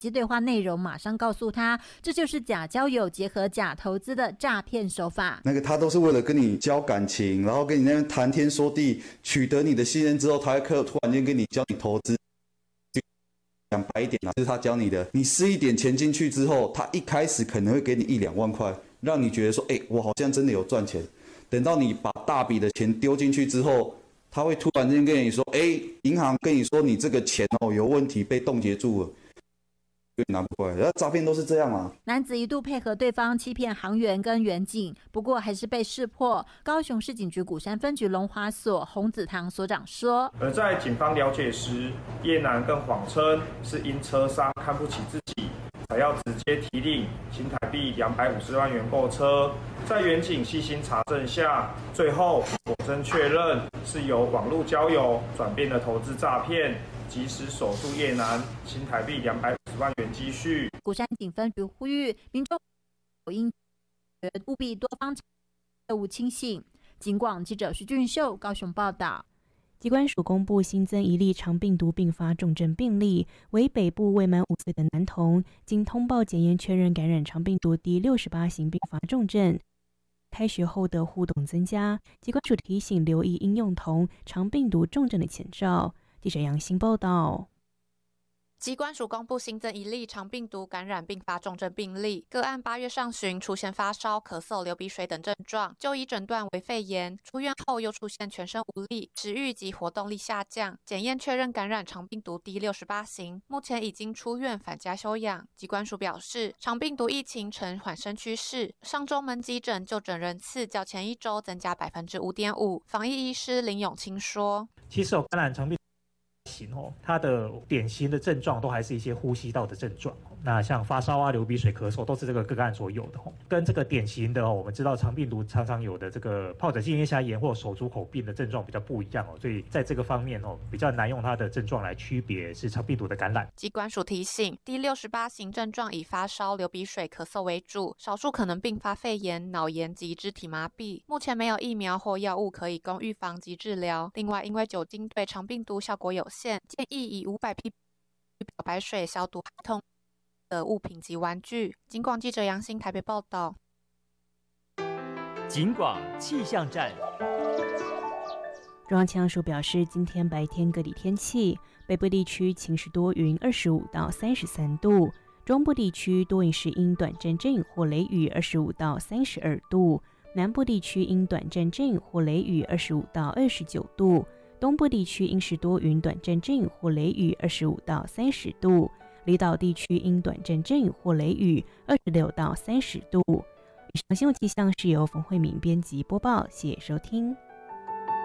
其对话内容马上告诉他，这就是假交友结合假投资的诈骗手法。 那个他都是为了跟你交感情，然后跟你那边谈天说地，取得你的信任之后，他会突然间跟你教你投资。讲白一点就是他教你的，你施一点钱进去之后，他一开始可能会给你1-2万块，让你觉得说，我好像真的有赚钱。等到你把大笔的钱丢进去之后，他会突然间跟你说，银行跟你说你这个钱有问题，被冻结住了。拿不回来，然后诈骗都是这样啊。 男子一度配合对方欺骗行员跟员警，不过还是被识破。高雄市警局鼓山分局龙华所洪子堂所长说， 而在警方了解时，叶男更谎称是因车商看不起自己，才要直接提领新台币250万元购车。在员警细心查证下，最后果真确认是由网络交友转变的投资诈骗，及时守住叶男新台币250万元积蓄。 鼓山警分局呼吁民众应务必多方业务清醒。警广记者徐俊秀高雄报道。 疾管署公布新增一例肠病毒并发重症病例，为北部未满5岁的男童，经通报检验确认感染肠病毒第68型并发重症。开学后的互动增加，疾管署提醒留意应用童肠病毒重症的前兆。记者杨欣报道。 疾管署公布新增一例肠病毒感染并发重症病例，个案8月上旬出现发烧、咳嗽、流鼻水等症状，就医诊断为肺炎，出院后又出现全身无力、食欲及活动力下降，检验确认感染肠病毒第68型，目前已经出院返家休养。疾管署表示，肠病毒疫情呈缓升趋势，上周门急诊就诊人次较前一周增加5.5%。防疫医师林永清说：“ 其实感染肠病毒它的典型的症状都还是一些呼吸道的症状，那像发烧啊、流鼻水、咳嗽都是这个个案所有的，跟这个典型的我们知道肠病毒常常有的这个疱疹性咽峡炎或手足口病的症状比较不一样，所以在这个方面比较难用它的症状来区别是肠病毒的感染。 疾管署提醒，第68型症状以发烧、流鼻水、咳嗽为主，少数可能并发肺炎、脑炎及肢体麻痹，目前没有疫苗或药物可以供预防及治疗。另外，因为酒精对肠病毒效果有限，建议以500ppb漂白水消毒孩童的物品及玩具。警广记者杨欣台北报道。 警广气象站。 中央气象署表示，今天白天各地天气，北部地区晴时多云，25到33度；中部地区多云时阴，短暂阵雨或雷雨，25到32度；南部地区阴短暂阵雨或雷雨，25到29度；东部地区阴时多云，短暂阵雨或雷雨，25到30度；离岛地区阴短暂阵雨或雷雨，26到30度。以上新闻气象是由冯慧敏编辑播报，谢谢收听。